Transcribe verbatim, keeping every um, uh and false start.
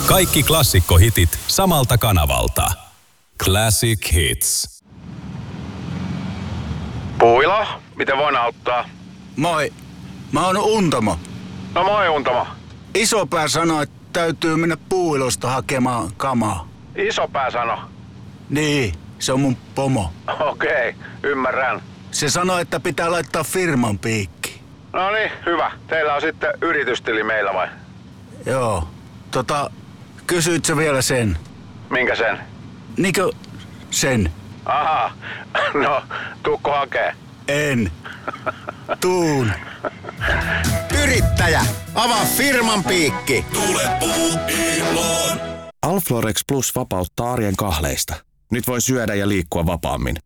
Kaikki klassikkohitit samalta kanavalta. Classic Hits. Puilo, miten voin auttaa? Moi, mä oon Untamo. No moi Untamo. Isopää sanoi, että täytyy mennä Puuilosta hakemaan kamaa. Isopää sano. Niin, se on mun pomo. Okei, okay, ymmärrän. Se sanoi, että pitää laittaa firman piikki. No niin, hyvä. Teillä on sitten yritystili meillä vai? Joo, tota, kysyit sä vielä sen? Minkä sen? Niinkö sen? Aha, no tuukko hakee? En. Tuun. Yrittäjä, avaa firman piikki. Tule Puuiloon. Alflorex Plus vapauttaa arjen kahleista. Nyt voi syödä ja liikkua vapaammin.